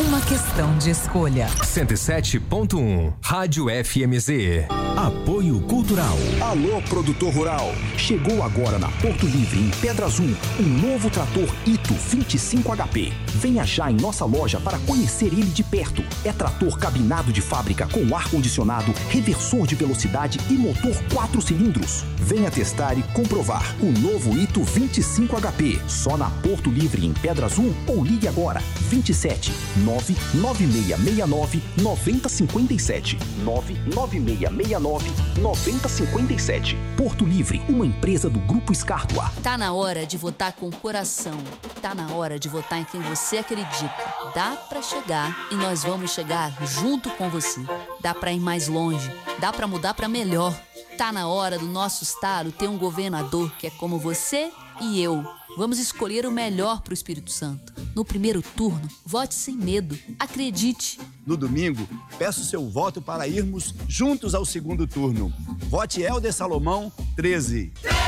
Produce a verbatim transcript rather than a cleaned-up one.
uma questão de escolha. cento e sete ponto um Rádio F M Z. Apoio Cultural. Alô, produtor rural. Chegou agora na Porto Livre, em Pedra Azul, um novo trator Ito vinte e cinco H P. Venha já em nossa loja para conhecer ele de perto. É trator cabinado de fábrica com ar-condicionado, reversor de velocidade e motor quatro cilindros. Venha testar e comprovar o novo Ito vinte e cinco H P. Só na Porto Livre, em Pedra Azul, ou ligue agora vinte e sete nove nove seis seis nove nove zero cinco sete nove nove seis seis nove nove zero cinco sete. Porto Livre, uma empresa do Grupo Escártua. Tá na hora de votar com o coração. Tá na hora de votar em quem você acredita. Dá pra chegar e nós vamos chegar junto com você. Dá pra ir mais longe. Dá pra mudar pra melhor. Tá na hora do nosso estado ter um governador que é como você e eu. Vamos escolher o melhor pro Espírito Santo. No primeiro turno, vote sem medo. Acredite. No domingo, peço seu voto para irmos juntos ao segundo turno. Vote Helder Salomão, treze.